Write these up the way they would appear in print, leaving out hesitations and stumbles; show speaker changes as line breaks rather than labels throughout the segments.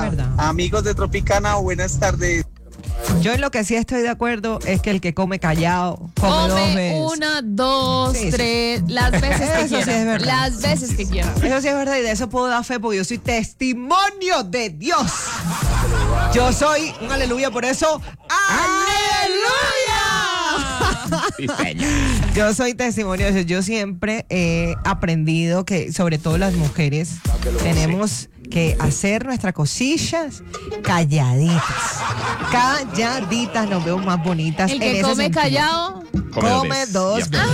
verdad.
Amigos de Tropicana, buenas tardes.
Yo en lo que sí estoy de acuerdo es que el que come callado, come 2 veces.
Una, dos,
Sí, sí.
tres, las veces que
Eso sí
quiera.
es verdad.
Las veces que quiera.
Eso sí es verdad y de eso puedo dar fe porque yo soy testimonio de Dios. Yo soy un aleluya, por eso ¡aleluya! Yo soy testimonio de Dios. Yo siempre he aprendido que, sobre todo las mujeres, tenemos que hacer nuestras cosillas calladitas. Calladitas, nos vemos más bonitas.
El que
en ese
come
sentido.
callado.
Come dos veces.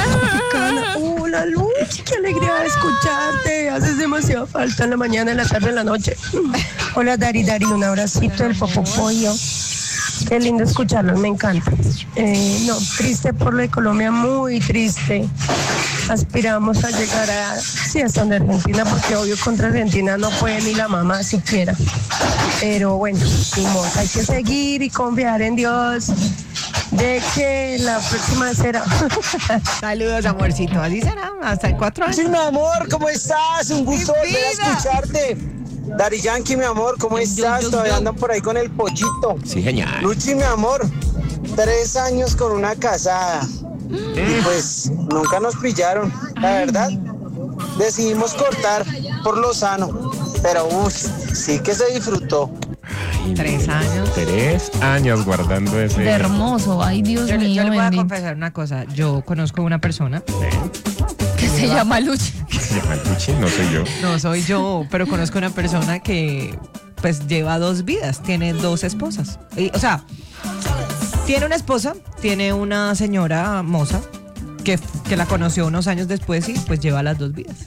Hola Luz, qué alegría escucharte. Haces demasiada falta en la mañana, en la tarde, en la noche. Hola Dari, un abracito del Popopollo. Qué lindo escucharlos, me encanta. No, triste por lo de Colombia, muy triste. Aspiramos a llegar hasta donde Argentina, porque obvio contra Argentina no puede ni la mamá siquiera. Pero bueno, hay que seguir y confiar en Dios de que la próxima será.
Saludos, amorcito. Así será, hasta en 4 años.
Sí, mi amor, ¿cómo estás? Un gusto
Mi
volver a
vida.
escucharte. Dari Yankee, mi amor, ¿cómo estás? Todavía andan por ahí con el pollito.
Sí, genial.
Luchi, mi amor, 3 años con una casada. Y pues nunca nos pillaron. La verdad, decidimos cortar por lo sano. Pero sí que se disfrutó.
3 años.
3 años guardando ese.
De hermoso. Ay, Dios
Yo
mío,
le voy a
bendito.
confesar una cosa. Yo conozco una persona.
Que se llama Luchi.
Se llama Luchi, no soy yo.
No soy yo, pero conozco una persona que pues lleva 2 vidas, tiene 2 esposas. O sea, tiene una esposa, tiene una señora moza que la conoció unos años después y pues lleva las 2 vidas.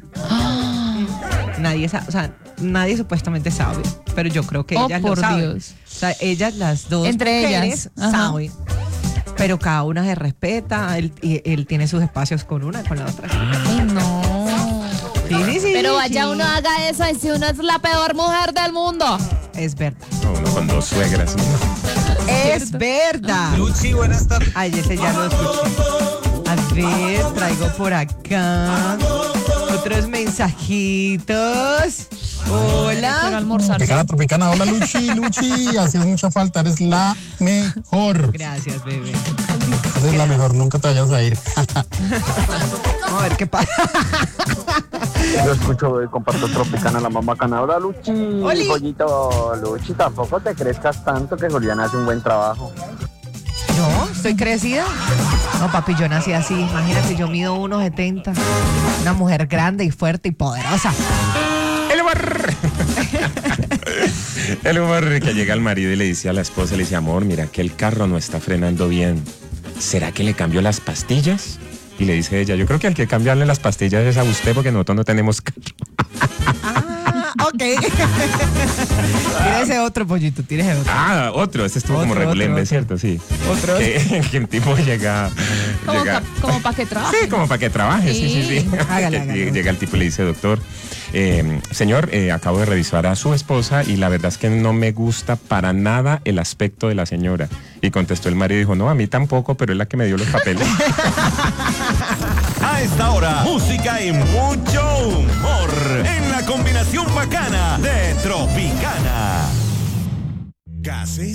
Nadie sabe, o sea, nadie supuestamente sabe, pero yo creo que ellas lo
por
saben.
Dios.
O sea, ellas, las 2
Entre
mujeres,
ellas, ajá.
saben. Pero cada una se respeta, él tiene sus espacios con una, con la otra.
Ay, no.
Sí.
Pero vaya
sí.
uno haga eso y si uno es la peor mujer del mundo.
Es verdad.
No, uno con 2 suegras.
Es verdad.
Luchi, buenas tardes.
Ay, ese ya lo escuché. A ver, traigo por acá otros mensajitos.
Quiero
Hola.
almorzar.
Tropicana, hola Luchi, hacías mucha falta, eres la mejor.
Gracias, bebé.
Eres la mejor, nunca te vayas a ir.
Vamos a ver qué pasa.
Yo escucho y comparto Tropicana, la mamá cana. Hola, Luchi.
Oli.
Pollito, Luchi, tampoco te crezcas tanto, que Julián hace un buen trabajo.
No, estoy crecida. No, papi, yo nací así. Imagínate, yo mido 1,70. Una mujer grande y fuerte y poderosa.
El humor. El humor que llega al marido y le dice a la esposa, le dice, amor, mira que el carro no está frenando bien. ¿Será que le cambió las pastillas? Y le dice ella, yo creo que al que cambiarle las pastillas es a usted porque nosotros no tenemos carro.
Ok. Tira ese otro, pollito, tira ese otro.
Ah, otro, ese estuvo como
Otro,
regulembe,
otro.
¿cierto? Sí.
Otro.
Que un tipo llega...
Como para que trabaje.
Sí, como para que trabaje, sí.
Sí.
Hágale.
Llega el tipo y le dice, doctor, señor, acabo de revisar a su esposa y la verdad es que no me gusta para nada el aspecto de la señora. Y contestó el marido y dijo, no, a mí tampoco, pero es la que me dio los papeles.
A esta hora, música y mucho humor en la combinación bacana de Tropicana. Gases